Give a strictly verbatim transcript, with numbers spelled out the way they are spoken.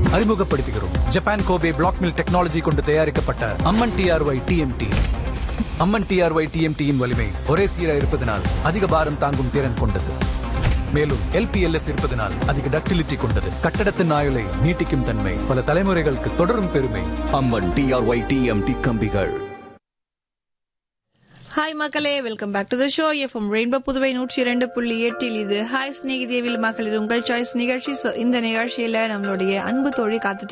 அறிமுகப்படுத்துகிறோம். Japan Kobe black mill technology கொண்டு தயாரிக்கப்பட்ட அம்மன் டிஆர்ஒய் டிஎம்டி. அம்மன் டிஆர்ஒய் டிஎம்டியின் வலிமை ஒரே சீராக இருப்பதனால் அதிக பாரம் தாங்கும் திறன் கொண்டது. மேலும் எல்பிஎல்எஸ் இருப்பதனால் அதிக டக்டிலிட்டி கொண்டது. கட்டடத்தின் ஆயுளை நீட்டிக்கும் தன்மை பல தலைமுறைகளுக்கு தொடரும் பெருமை. அம்மன் டிஆர்ஒய் டிஎம்டி கம்பிகள். ஹாய் மக்களே, welcome back to the show. FM rainbow Puduvai நூற்றி இரண்டு புள்ளி எட்டில் இது ஹாய் ஸ்நேகிதேவில் மகளிர் உங்கள் சாய்ஸ் நிகழ்ச்சி. இந்த நிகழ்ச்சியில நம்மளுடைய அன்பு தோழி காத்துட்டு